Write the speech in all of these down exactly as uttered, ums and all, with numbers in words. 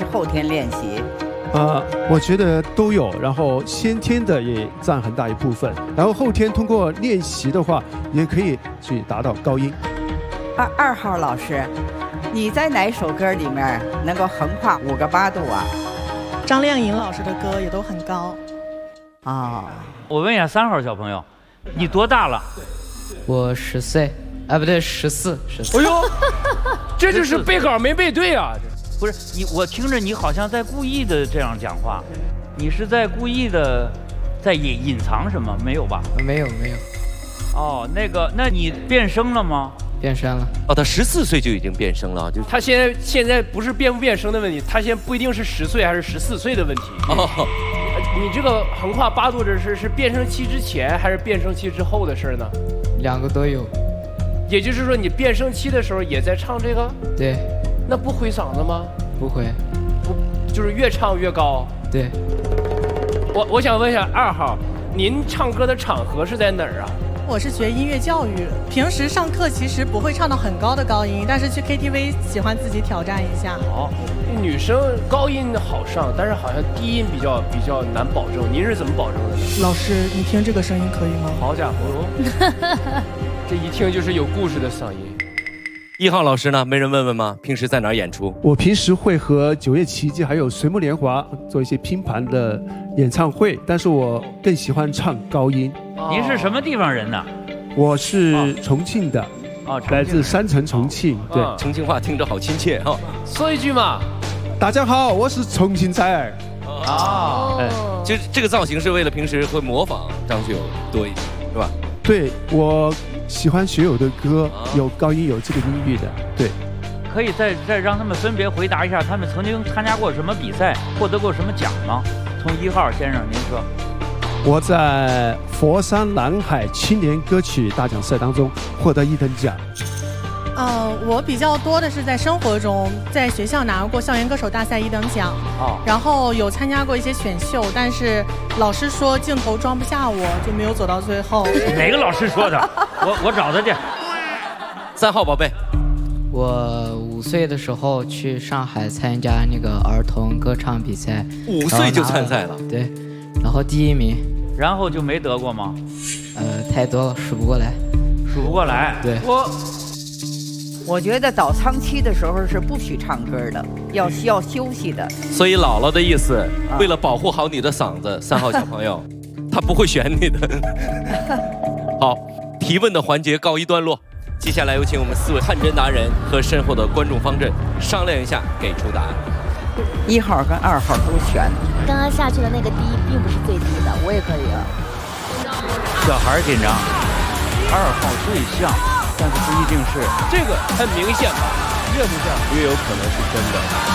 是后天练习？ 呃，我觉得都有，然后先天的也占很大一部分，然后后天通过练习的话，也可以去达到高音。 二二号老师，你在哪首歌里面能够横跨五个八度啊？ 张靓颖老师的歌也都很高。 啊、哦， 我问一下三号小朋友，你多大了？ 我十岁，啊不对，十四，十四。 哎呦，这就是背稿没背对啊！ 不是你，我听着你好像在故意的这样讲话，你是在故意的在隐隐藏什么？没有吧？ 没有没有。 哦，那个，那你变声了吗？ 变声了。 哦，他十四岁就已经变声了，就他现在现在不是变不变声的问题，他现在不一定是十岁还是十四岁的问题。哦，你这个横跨八度这事是变声期之前还是变声期之后的事呢？ 两个都有。 也就是说，你变声期的时候也在唱这个？ 对。 那不回嗓子吗？ 不会。 不，就是越唱越高。 对。 我我想问一下二号，您唱歌的场合是在哪儿啊？ 我是学音乐教育，平时上课其实不会唱到很高的高音，但是去 K T V 喜欢自己挑战一下。 好，女生高音好上，但是好像低音比较比较难保证。您是怎么保证的呢？ 老师，你听这个声音可以吗？ 好家伙，这一听就是有故事的嗓音。 一号老师呢？没人问问吗？平时在哪儿演出？ 我平时会和九月奇迹还有水木年华做一些拼盘的演唱会，但是我更喜欢唱高音。 您是什么地方人呢？ 我是重庆的， 哦， 来自山城重庆。对， 重庆话听着好亲切哈。 说一句嘛， 大家好，我是重庆仔。 啊，哎，就这个造型是为了平时会模仿张学友多一点，是吧？ 对，我喜欢学友的歌，有高音有这个音域的。对， 可以再再让他们分别回答一下，他们曾经参加过什么比赛，获得过什么奖吗？从一号先生您说。 我在佛山南海青年歌曲大奖赛当中获得一等奖。 呃，我比较多的是在生活中，在学校拿过校园歌手大赛一等奖，哦，然后有参加过一些选秀，但是老师说镜头装不下我，就没有走到最后。 哪个老师说的？我我找他去。 三号宝贝， 我五岁的时候去上海参加那个儿童歌唱比赛， 五岁就参赛了， 对，然后第一名。 然后就没得过吗？ 呃，太多了，数不过来。 数不过来。 对。 我我觉得倒仓期的时候是不许唱歌的，要要休息的。 所以姥姥的意思，啊、为了保护好你的嗓子，三号小朋友，他不会选你的。好，提问的环节告一段落，接下来有请我们四位探针达人和身后的观众方阵商量一下，给出答案。 一号跟二号都选。 刚刚下去的那个低并不是最低的，我也可以了。 小孩紧张，二号最像，但是不一定是。 这个很明显吧，越不像越有可能是真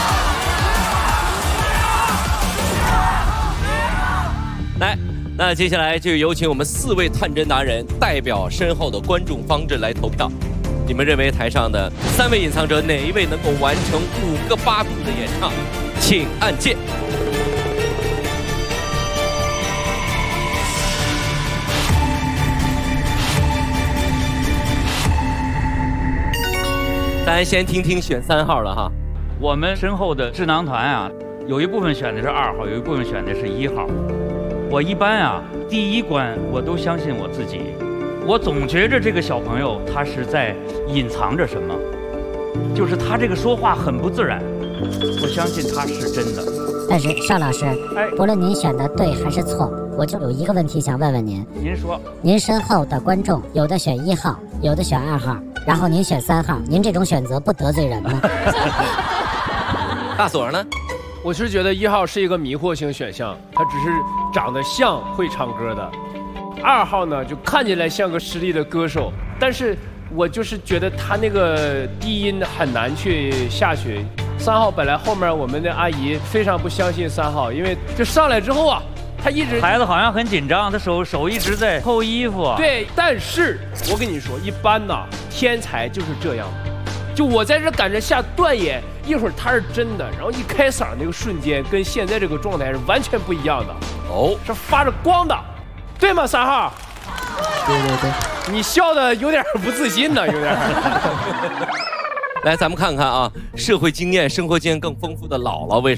的。来，那接下来就有请我们四位探针达人代表身后的观众方阵来投票。你们认为台上的三位隐藏者哪一位能够完成五个八度的演唱？请按键。咱先听听选三号了哈。 我们身后的智囊团啊，有一部分选的是二号，有一部分选的是一号。我一般啊，第一关我都相信我自己。我总觉着这个小朋友他是在隐藏着什么，就是他这个说话很不自然，我相信他是真的。 但是邵老师，哎，不论您选的对还是错，我就有一个问题想问问您。 您说， 您身后的观众有的选一号，有的选二号，然后您选三号，您这种选择不得罪人吗？ 大锁呢？ 我是觉得一号是一个迷惑性选项，他只是长得像会唱歌的。二号呢，就看起来像个实力的歌手，但是我就是觉得他那个低音很难去下去。三号本来后面我们的阿姨非常不相信三号，因为就上来之后啊，他一直孩子好像很紧张，他手手一直在扣衣服啊。 对，但是我跟你说，一般呐，天才就是这样的。就我在这赶着下断言，一会儿他是真的，然后一开嗓那个瞬间，跟现在这个状态是完全不一样的。哦，是发着光的。对吗，三号？ 对对对， 你笑的有点不自信呢，有点。 来，咱们看看啊，社会经验、生活经验更丰富的姥姥为